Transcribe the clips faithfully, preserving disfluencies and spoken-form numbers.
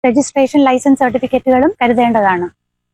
Registration licence സർട്ടിഫിക്കറ്റുകളും കരുതേണ്ടതാണ്.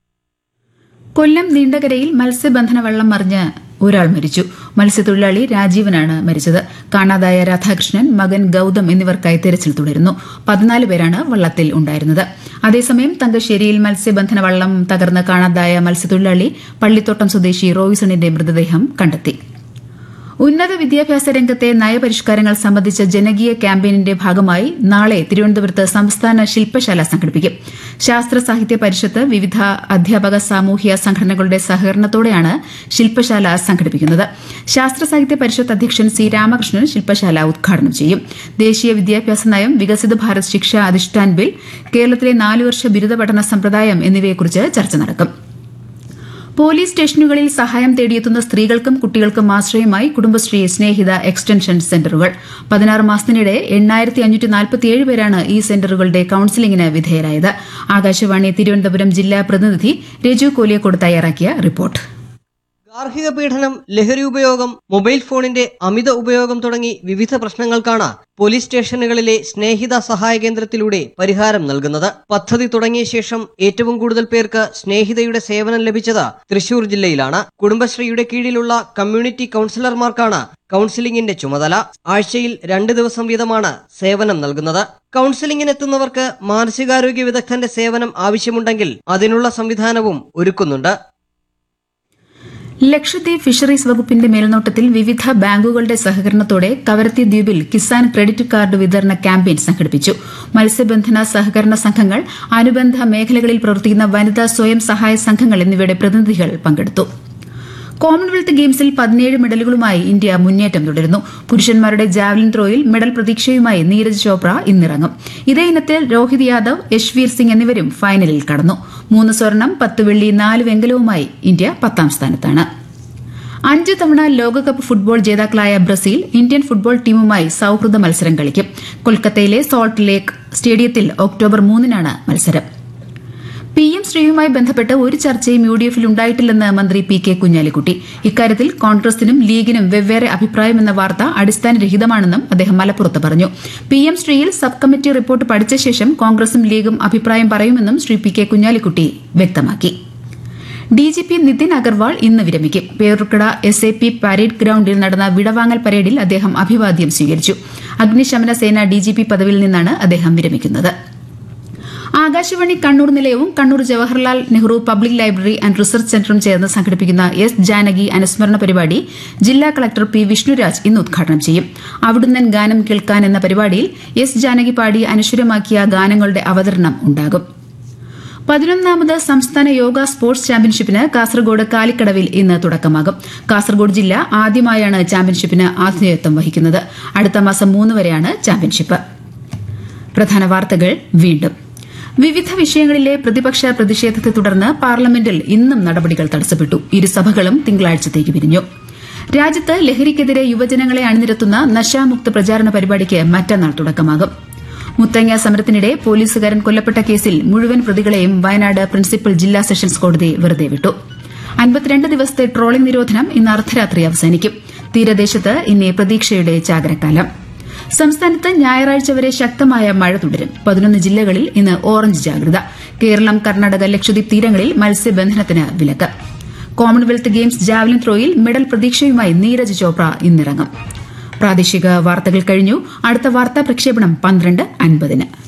കൊല്ലം നീണ്ടകരയിൽ മത്സ്യബന്ധന വള്ളം മറിഞ്ഞ് ഒരാൾ മരിച്ചു. മത്സ്യത്തൊഴിലാളി രാജീവനാണ് മരിച്ചത്. കാണാതായ രാധാകൃഷ്ണൻ, മകൻ ഗൌതം എന്നിവർക്കായി തെരച്ചിൽ തുടരുന്നു. പതിനാല് പേരാണ് വള്ളത്തിൽ ഉണ്ടായിരുന്നത്. അതേസമയം തങ്കശ്ശേരിയിൽ മത്സ്യബന്ധന വള്ളം തകർന്ന് കാണാതായ മത്സ്യത്തൊഴിലാളി പള്ളിത്തോട്ടം സ്വദേശി റോയ്സണിന്റെ മൃതദേഹം കണ്ടെത്തി. ഉന്നത വിദ്യാഭ്യാസ രംഗത്തെ നയപരിഷ്കാരങ്ങൾ സംബന്ധിച്ച ജനകീയ ക്യാമ്പയിനിന്റെ ഭാഗമായി നാളെ തിരുവനന്തപുരത്ത് സംസ്ഥാന ശില്പശാല സംഘടിപ്പിക്കും. ശാസ്ത്ര സാഹിത്യ പരിഷത്ത്, വിവിധ അധ്യാപക സാമൂഹ്യ സംഘടനകളുടെ സഹകരണത്തോടെയാണ് ശില്പശാല സംഘടിപ്പിക്കുന്നത്. ശാസ്ത്ര സാഹിത്യ പരിഷത്ത് അധ്യക്ഷൻ സി രാമകൃഷ്ണൻ ശില്പശാല ഉദ്ഘാടനം ചെയ്യും. ദേശീയ വിദ്യാഭ്യാസ നയം, വികസിത ഭാരത് ശിക്ഷ അധിഷ്ഠാൻ ബിൽ, കേരളത്തിലെ നാലുവർഷ ബിരുദ പഠന സമ്പ്രദായം എന്നിവയെക്കുറിച്ച് ചർച്ച നടക്കും. പോലീസ് സ്റ്റേഷനുകളിൽ സഹായം തേടിയെത്തുന്ന സ്ത്രീകൾക്കും കുട്ടികൾക്കും ആശ്രയമായി കുടുംബശ്രീ സ്നേഹിത എക്സ്റ്റൻഷൻ സെന്ററുകൾ. പതിനാറ് മാസത്തിനിടെ എണ്ണായിരത്തി അഞ്ഞൂറ്റി നാൽപ്പത്തിയേഴ് പേരാണ് ഈ സെന്ററുകളുടെ കൌൺസിലിംഗിന് വിധേയരായത്. ആകാശവാണി തിരുവനന്തപുരം ജില്ലാ പ്രതിനിധി രജു കോലിയക്കോട് തയ്യാറാക്കിയ റിപ്പോർട്ട്. ഗാർഹിക പീഡനം, ലഹരി ഉപയോഗം, മൊബൈൽ ഫോണിന്റെ അമിത ഉപയോഗം തുടങ്ങി വിവിധ പ്രശ്നങ്ങൾക്കാണ് പോലീസ് സ്റ്റേഷനുകളിലെ സ്നേഹിത സഹായ കേന്ദ്രത്തിലൂടെ പരിഹാരം നൽകുന്നത്. പദ്ധതി തുടങ്ങിയ ശേഷം ഏറ്റവും കൂടുതൽ പേർക്ക് സ്നേഹിതയുടെ സേവനം ലഭിച്ചത് തൃശൂർ ജില്ലയിലാണ്. കുടുംബശ്രീയുടെ കീഴിലുള്ള കമ്മ്യൂണിറ്റി കൌൺസിലർമാർക്കാണ് കൌൺസിലിംഗിന്റെ ചുമതല. ആഴ്ചയിൽ രണ്ട് ദിവസം വീതമാണ് സേവനം നൽകുന്നത്. കൌൺസിലിംഗിനെത്തുന്നവർക്ക് മാനസികാരോഗ്യ വിദഗ്ധന്റെ സേവനം ആവശ്യമുണ്ടെങ്കിൽ അതിനുള്ള സംവിധാനവും ഒരുക്കുന്നുണ്ട്. ലക്ഷദ്വീപ് ഫിഷറീസ് വകുപ്പിന്റെ മേൽനോട്ടത്തിൽ വിവിധ ബാങ്കുകളുടെ സഹകരണത്തോടെ കവരത്തി ദ്വീപിൽ കിസാൻ ക്രെഡിറ്റ് കാർഡ് വിതരണ ക്യാമ്പയിൻ സംഘടിപ്പിച്ചു. മത്സ്യബന്ധന സഹകരണ സംഘങ്ങൾ, അനുബന്ധ മേഖലകളിൽ പ്രവർത്തിക്കുന്ന വനിതാ സ്വയം സഹായ സംഘങ്ങൾ എന്നിവയുടെ പ്രതിനിധികൾ പങ്കെടുത്തു. കോമൺവെൽത്ത് ഗെയിംസിൽ പതിനേഴ് മെഡലുകളുമായി ഇന്ത്യ മുന്നേറ്റം തുടരുന്നു. പുരുഷന്മാരുടെ ജാവലിൻ ത്രോയിൽ മെഡൽ പ്രതീക്ഷയുമായി നീരജ് ചോപ്ര ഇന്നിറങ്ങും. ഇതേ ഇനത്തിൽ രോഹിത് യാദവ്, യശ്വീർ സിംഗ് എന്നിവരും ഫൈനലിൽ കടന്നു. മൂന്ന് സ്വർണം, പത്ത് വെള്ളി, നാല് വെങ്കലവുമായി ഇന്ത്യ പത്താം സ്ഥാനത്താണ്. അഞ്ച് തവണ ലോകകപ്പ് ഫുട്ബോൾ ജേതാക്കളായ ബ്രസീൽ ഇന്ത്യൻ ഫുട്ബോൾ ടീമുമായി സൌഹൃദ മത്സരം കളിക്കും. കൊൽക്കത്തയിലെ സോൾട്ട് ലേക്ക് സ്റ്റേഡിയത്തിൽ ഒക്ടോബർ മൂന്നിനാണ് മത്സരം. പി എം ശ്രീയുമായി ബന്ധപ്പെട്ട് ഒരു ചർച്ചയും യു ഡി എഫിൽ ഉണ്ടായിട്ടില്ലെന്ന് മന്ത്രി പി കെ കുഞ്ഞാലിക്കുട്ടി. ഇക്കാര്യത്തിൽ കോൺഗ്രസിനും ലീഗിനും വെവ്വേറെ അഭിപ്രായമെന്ന വാർത്ത അടിസ്ഥാനരഹിതമാണെന്നും അദ്ദേഹം മലപ്പുറത്ത് പറഞ്ഞു. P M ശ്രീയിൽ sub committee report പഠിച്ച ശേഷം കോൺഗ്രസും ലീഗും അഭിപ്രായം പറയുമെന്നും ശ്രീ പി കെ കുഞ്ഞാലിക്കുട്ടി വ്യക്തമാക്കി. D G P Nitin Agarwal ഇന്ന് വിരമിക്കും. Peroorkada S A P parade ഗ്രൌണ്ടിൽ നടന്ന വിടവാങ്ങൽ പരേഡിൽ അദ്ദേഹം അഭിവാദ്യം സ്വീകരിച്ചു. അഗ്നിശമന സേന ഡി ജി പി പദവിയിൽ നിന്നാണ് അദ്ദേഹം വിരമിക്കുന്നത്. Akashvani Kannur നിലയവും Kannur Jawaharlal Nehru public library and research സെന്ററും ചേർന്ന് സംഘടിപ്പിക്കുന്ന എസ് ജാനകി അനുസ്മരണ പരിപാടി ജില്ലാ കളക്ടർ പി വിഷ്ണുരാജ് ഇന്ന് ഉദ്ഘാടനം ചെയ്യും. അവിടുന്നൻ ഗാനം കേൾക്കാൻ എന്ന പരിപാടിയിൽ എസ് ജാനകി പാടി അനശ്വരമാക്കിയ ഗാനങ്ങളുടെ അവതരണം ഉണ്ടാകും. പതിനൊന്നാമത് സംസ്ഥാന യോഗ സ്പോർട്സ് ചാമ്പ്യൻഷിപ്പിന് കാസർഗോഡ് കാലിക്കടവിൽ ഇന്ന് തുടക്കമാകും. കാസർഗോഡ് ജില്ല ആദ്യമായാണ് ചാമ്പ്യൻഷിപ്പിന് ആതിഥേയത്വം വഹിക്കുന്നത്. അടുത്ത മാസം മൂന്ന് വരെയാണ് ചാമ്പ്യൻഷിപ്പ്. പ്രധാന വാർത്തകൾ വീണ്ടും. വിവിധ വിഷയങ്ങളിലെ പ്രതിപക്ഷ പ്രതിഷേധത്തെ തുടർന്ന് പാർലമെന്റിൽ ഇന്നും നടപടികൾ തടസ്സപ്പെട്ടു. ഇരുസഭകളും തിങ്കളാഴ്ചത്തേക്ക് പിരിഞ്ഞു. രാജ്യത്ത് ലഹരിക്കെതിരെ യുവജനങ്ങളെ അണിനിരത്തുന്ന നശാമുക്ത പ്രചാരണ പരിപാടിക്ക് മറ്റന്നാൾ തുടക്കമാകും. മുത്തങ്ങ സമരത്തിനിടെ പോലീസുകാരൻ കൊല്ലപ്പെട്ട കേസിൽ മുഴുവൻ പ്രതികളെയും വയനാട് പ്രിൻസിപ്പൽ ജില്ലാ സെഷൻസ് കോടതി വെറുതെ വിട്ടു. അൻപത്തിരണ്ട് ദിവസത്തെ ട്രോളിംഗ് നിരോധനം ഇന്ന് അർദ്ധരാത്രി അവസാനിക്കും. തീരദേശത്ത് ഇനി പ്രതീക്ഷയുടെ ചാകരക്കാലം. സംസ്ഥാനത്ത് ഞായറാഴ്ച വരെ ശക്തമായ മഴ തുടരും. പതിനൊന്ന് ജില്ലകളിൽ ഇന്ന് ഓറഞ്ച് ജാഗ്രത. കേരളം, കർണാടക, ലക്ഷദ്വീപ് തീരങ്ങളിൽ മത്സ്യബന്ധനത്തിന് വിലക്ക്. Commonwealth games javelin ത്രോയിൽ medal പ്രതീക്ഷയുമായി Neeraj Chopra ഇന്നിറങ്ങും. പ്രാദേശിക വാർത്തകൾ കഴിഞ്ഞു. അടുത്ത വാർത്താ പ്രക്ഷേപണം പന്ത്രണ്ട് അൻപതിന്.